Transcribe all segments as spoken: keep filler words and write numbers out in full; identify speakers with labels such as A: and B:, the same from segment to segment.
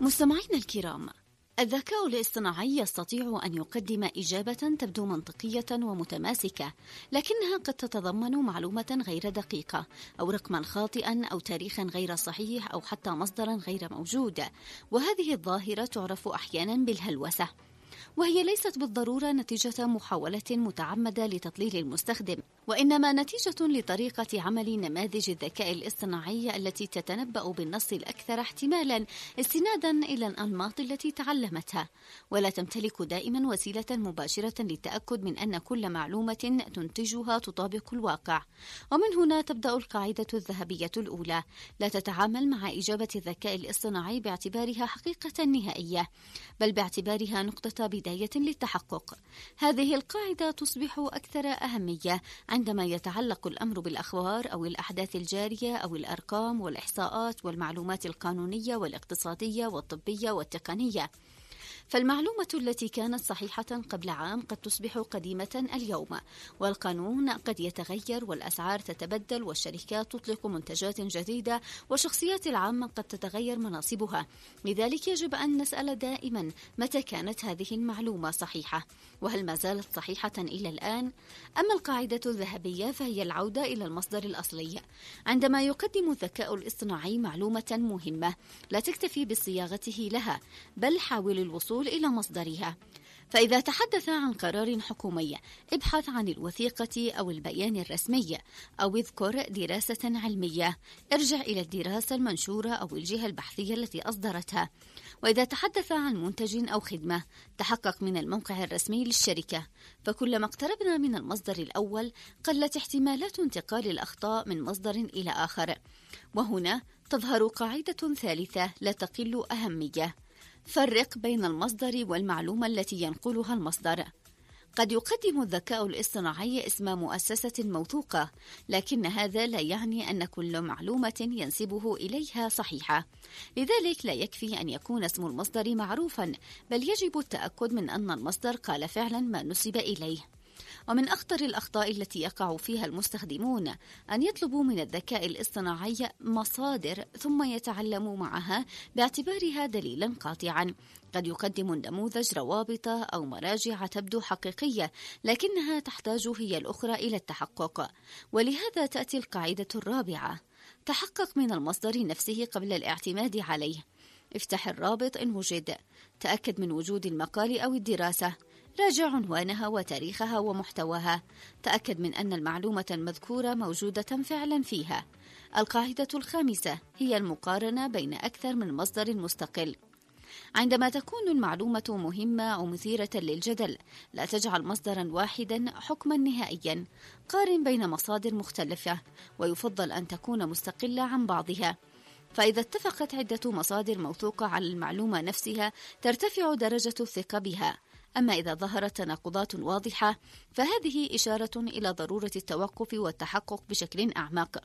A: مستمعينا الكرام، الذكاء الاصطناعي يستطيع أن يقدم إجابة تبدو منطقية ومتماسكة، لكنها قد تتضمن معلومة غير دقيقة أو رقما خاطئا أو تاريخا غير صحيح أو حتى مصدرا غير موجود، وهذه الظاهرة تعرف أحيانا بالهلوسة، وهي ليست بالضرورة نتيجة محاولة متعمدة لتضليل المستخدم، وإنما نتيجة لطريقة عمل نماذج الذكاء الاصطناعي التي تتنبأ بالنص الأكثر احتمالا استنادا إلى الأنماط التي تعلمتها، ولا تمتلك دائما وسيلة مباشرة للتأكد من أن كل معلومة تنتجها تطابق الواقع. ومن هنا تبدأ القاعدة الذهبية الأولى: لا تتعامل مع إجابة الذكاء الاصطناعي باعتبارها حقيقة نهائية، بل باعتبارها نقطة بداية للتحقق. هذه القاعدة تصبح أكثر أهمية عندما يتعلق الأمر بالأخبار أو الأحداث الجارية أو الأرقام والإحصاءات والمعلومات القانونية والاقتصادية والطبية والتقنية. فالمعلومة التي كانت صحيحة قبل عام قد تصبح قديمة اليوم، والقانون قد يتغير والأسعار تتبدل والشركات تطلق منتجات جديدة والشخصيات العامة قد تتغير مناصبها. لذلك يجب أن نسأل دائما متى كانت هذه المعلومة صحيحة، وهل ما زالت صحيحة إلى الآن؟ أما القاعدة الذهبية فهي العودة إلى المصدر الأصلي. عندما يقدم الذكاء الاصطناعي معلومة مهمة لا تكتفي بصياغته لها، بل حاول الوصول إلى مصدرها. فإذا تحدث عن قرار حكومي، ابحث عن الوثيقة أو البيان الرسمي، أو اذكر دراسة علمية، ارجع إلى الدراسة المنشورة أو الجهة البحثية التي أصدرتها. وإذا تحدث عن منتج أو خدمة، تحقق من الموقع الرسمي للشركة، فكلما اقتربنا من المصدر الأول قلت احتمالات انتقال الأخطاء من مصدر إلى آخر. وهنا تظهر قاعدة ثالثة لا تقل أهمية: فرق بين المصدر والمعلومة التي ينقلها المصدر. قد يقدم الذكاء الاصطناعي اسم مؤسسة موثوقة، لكن هذا لا يعني أن كل معلومة ينسبه إليها صحيحة. لذلك لا يكفي أن يكون اسم المصدر معروفا، بل يجب التأكد من أن المصدر قال فعلا ما نسب إليه. ومن أخطر الأخطاء التي يقع فيها المستخدمون أن يطلبوا من الذكاء الاصطناعي مصادر ثم يتعلموا معها باعتبارها دليلا قاطعا. قد يقدم النموذج روابط أو مراجع تبدو حقيقية، لكنها تحتاج هي الأخرى إلى التحقق. ولهذا تأتي القاعدة الرابعة: تحقق من المصدر نفسه قبل الاعتماد عليه. افتح الرابط إن وجد، تأكد من وجود المقال أو الدراسة، راجع عنوانها وتاريخها ومحتواها، تأكد من أن المعلومة المذكورة موجودة فعلا فيها. القاعدة الخامسة هي المقارنة بين أكثر من مصدر مستقل. عندما تكون المعلومة مهمة أو مثيرة للجدل، لا تجعل مصدرا واحدا حكما نهائيا، قارن بين مصادر مختلفة، ويفضل أن تكون مستقلة عن بعضها. فإذا اتفقت عدة مصادر موثوقة على المعلومة نفسها ترتفع درجة الثقة بها. أما إذا ظهرت تناقضات واضحة فهذه إشارة إلى ضرورة التوقف والتحقق بشكل أعمق.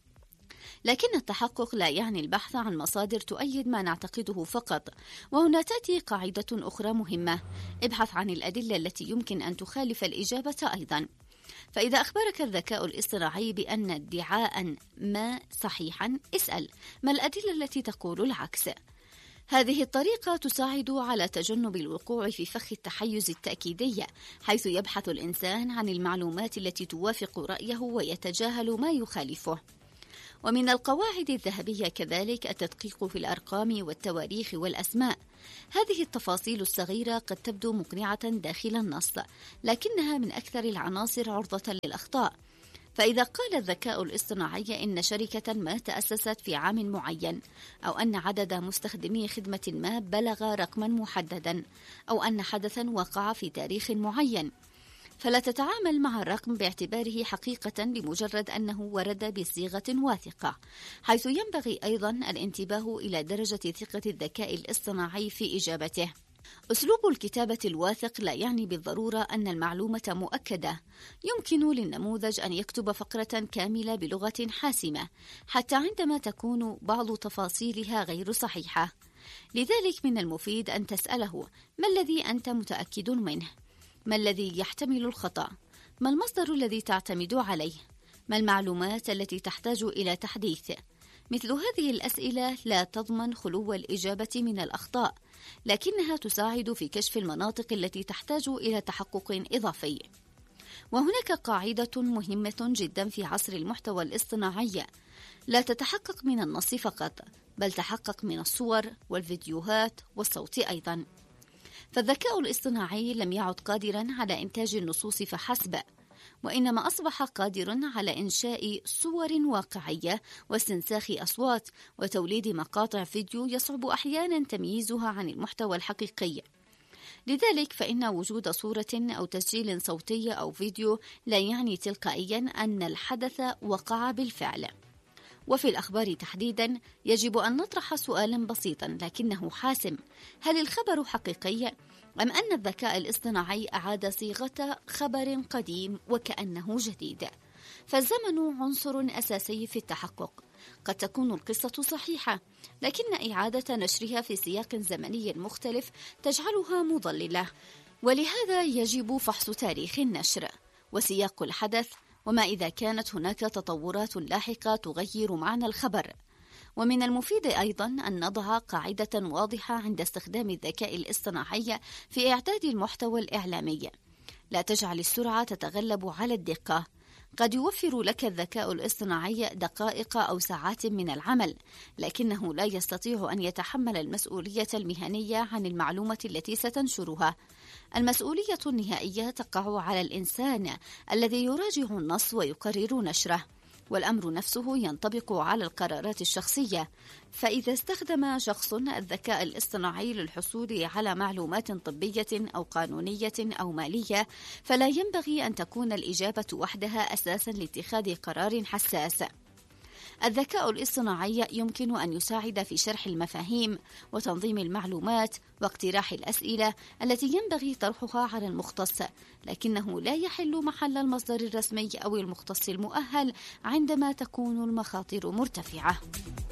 A: لكن التحقق لا يعني البحث عن مصادر تؤيد ما نعتقده فقط. وهنا تأتي قاعدة أخرى مهمة: ابحث عن الأدلة التي يمكن أن تخالف الإجابة أيضا. فإذا أخبرك الذكاء الاصطناعي بأن ادعاء ما صحيحا، اسأل: ما الأدلة التي تقول العكس؟ هذه الطريقة تساعد على تجنب الوقوع في فخ التحيز التأكيدي، حيث يبحث الإنسان عن المعلومات التي توافق رأيه ويتجاهل ما يخالفه. ومن القواعد الذهبية كذلك التدقيق في الأرقام والتواريخ والأسماء. هذه التفاصيل الصغيرة قد تبدو مقنعة داخل النص، لكنها من أكثر العناصر عرضة للأخطاء. فإذا قال الذكاء الاصطناعي إن شركة ما تأسست في عام معين، أو أن عدد مستخدمي خدمة ما بلغ رقما محددا، أو أن حدثا وقع في تاريخ معين، فلا تتعامل مع الرقم باعتباره حقيقة لمجرد أنه ورد بصيغة واثقة، حيث ينبغي أيضا الانتباه إلى درجة ثقة الذكاء الاصطناعي في إجابته. أسلوب الكتابة الواثق لا يعني بالضرورة أن المعلومة مؤكدة. يمكن للنموذج أن يكتب فقرة كاملة بلغة حاسمة حتى عندما تكون بعض تفاصيلها غير صحيحة. لذلك من المفيد أن تسأله: ما الذي أنت متأكد منه؟ ما الذي يحتمل الخطأ؟ ما المصدر الذي تعتمد عليه؟ ما المعلومات التي تحتاج إلى تحديث؟ مثل هذه الأسئلة لا تضمن خلو الإجابة من الأخطاء، لكنها تساعد في كشف المناطق التي تحتاج إلى تحقق إضافي. وهناك قاعدة مهمة جدا في عصر المحتوى الاصطناعي: لا تتحقق من النص فقط، بل تحقق من الصور والفيديوهات والصوت أيضا. فالذكاء الاصطناعي لم يعد قادرا على إنتاج النصوص فحسب، وإنما أصبح قادر على إنشاء صور واقعية واستنساخ أصوات وتوليد مقاطع فيديو يصعب أحيانا تمييزها عن المحتوى الحقيقي. لذلك فإن وجود صورة أو تسجيل صوتي أو فيديو لا يعني تلقائيا أن الحدث وقع بالفعل. وفي الأخبار تحديدا يجب أن نطرح سؤالا بسيطا لكنه حاسم: هل الخبر حقيقي أم أن الذكاء الاصطناعي أعاد صيغة خبر قديم وكأنه جديد؟ فالزمن عنصر أساسي في التحقق. قد تكون القصة صحيحة، لكن إعادة نشرها في سياق زمني مختلف تجعلها مضللة، ولهذا يجب فحص تاريخ النشر وسياق الحدث، وما إذا كانت هناك تطورات لاحقة تغير معنى الخبر. ومن المفيد أيضا أن نضع قاعدة واضحة عند استخدام الذكاء الاصطناعي في إعداد المحتوى الإعلامي: لا تجعل السرعة تتغلب على الدقة. قد يوفر لك الذكاء الاصطناعي دقائق أو ساعات من العمل، لكنه لا يستطيع أن يتحمل المسؤولية المهنية عن المعلومة التي ستنشرها. المسؤولية النهائية تقع على الإنسان الذي يراجع النص ويقرر نشره، والأمر نفسه ينطبق على القرارات الشخصية. فإذا استخدم شخص الذكاء الاصطناعي للحصول على معلومات طبية أو قانونية أو مالية، فلا ينبغي أن تكون الإجابة وحدها أساسا لاتخاذ قرار حساس. الذكاء الاصطناعي يمكن أن يساعد في شرح المفاهيم وتنظيم المعلومات واقتراح الأسئلة التي ينبغي طرحها على المختص، لكنه لا يحل محل المصدر الرسمي أو المختص المؤهل عندما تكون المخاطر مرتفعة.